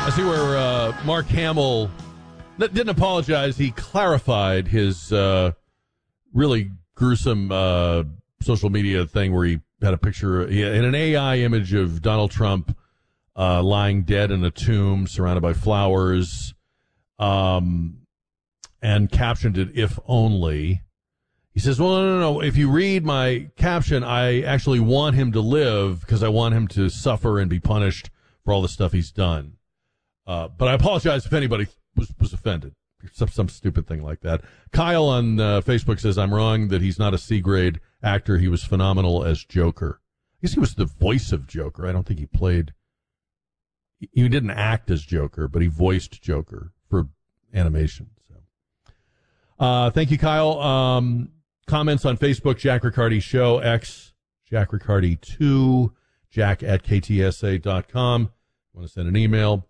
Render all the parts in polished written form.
I see where Mark Hamill didn't apologize. He clarified his really gruesome social media thing where he had a picture in an AI image of Donald Trump lying dead in a tomb surrounded by flowers, and captioned it, "If only." He says, well, no. If you read my caption, I actually want him to live because I want him to suffer and be punished for all the stuff he's done. But I apologize if anybody was offended. Some stupid thing like that. Kyle on Facebook says, I'm wrong that he's not a C-grade actor. He was phenomenal as Joker. I guess he was the voice of Joker. I don't think he played. He didn't act as Joker, but he voiced Joker for animation. So, thank you, Kyle. Comments on Facebook, Jack Riccardi Show, X, Jack Riccardi 2, jack@ktsa.com. Want to send an email,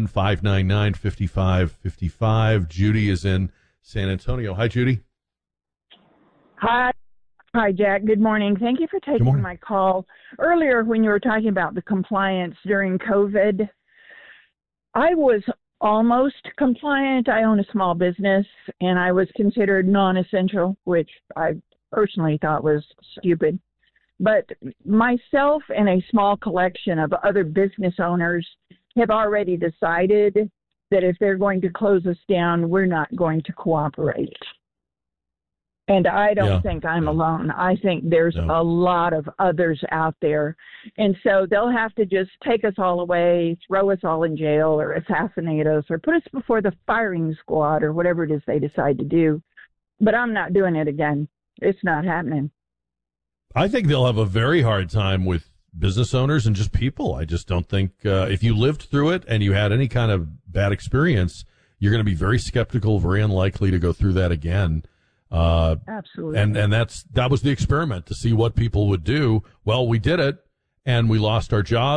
210-599-5555. Judy is in San Antonio. Hi, Judy. Hi, Jack. Good morning. Thank you for taking my call. Earlier, when you were talking about the compliance during COVID, I was almost compliant. I own a small business, and I was considered non-essential, which I personally thought was stupid. But myself and a small collection of other business owners have already decided that if they're going to close us down, we're not going to cooperate. And I don't think I'm alone. I think there's a lot of others out there. And so they'll have to just take us all away, throw us all in jail, or assassinate us, or put us before the firing squad, or whatever it is they decide to do. But I'm not doing it again. It's not happening. I think they'll have a very hard time with business owners and just people. I just don't think if you lived through it and you had any kind of bad experience, you're going to be very skeptical, very unlikely to go through that again. Absolutely. And that was the experiment to see what people would do. Well, we did it, and we lost our jobs.